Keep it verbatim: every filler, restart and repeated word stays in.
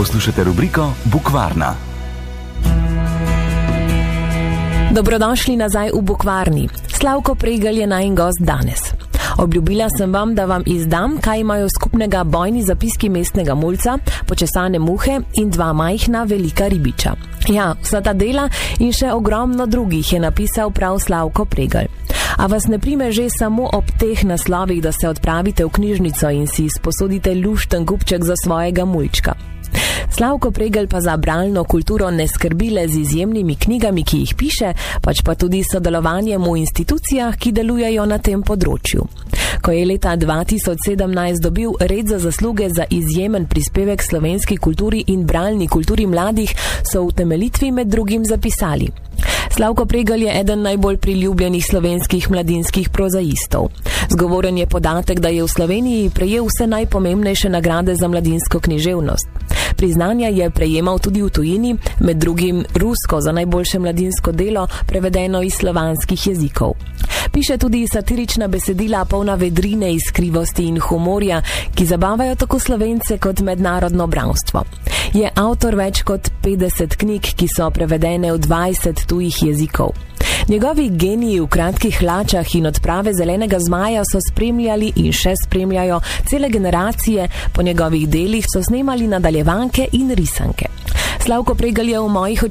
Poslušate rubriko Bukvarna. Dobrodošli nazaj v Bukvarni. Slavko Pregl je najin gost danes. Obljubila sem vam, da vam izdam, kaj imajo skupnega bojni zapiski mestnega mulca, počesane muhe in dva majhna velika ribiča. Ja, vsa ta dela in še ogromno drugih je napisal prav Slavko Pregl. A vas ne prime že samo ob teh naslovih, da se odpravite v knjižnico in si sposodite lušten kupček za svojega mulčka. Slavko Pregl pa za bralno kulturo ne skrbi le z izjemnimi knjigami, ki jih piše, pač pa tudi sodelovanjem v institucijah, ki delujejo na tem področju. Ko je leta dva tisoč sedemnajst dobil red za zasluge za izjemen prispevek slovenski kulturi in bralni kulturi mladih, so v utemeljitvi med drugim zapisali: Slavko Pregl je eden najbolj priljubljenih slovenskih mladinskih prozaistov. Zgovoren je podatek, da je v Sloveniji prejel vse najpomembnejše nagrade za mladinsko književnost. Priznanja je prejemal tudi v tujini, med drugim rusko za najboljše mladinsko delo, prevedeno iz slovanskih jezikov. Piše tudi satirična besedila, polna vedrine, iskrivosti in humorja, ki zabavajo tako Slovence kot mednarodno bralstvo. Je avtor več kot petdeset knjig, ki so prevedene v dvajset tujih jezikov. Njegovi geniji v kratkih hlačah in odprave zelenega zmaja so spremljali in še spremljajo cele generacije, po njegovih delih so snemali nadaljevanke in risanke. Slavko Pregl je v mojih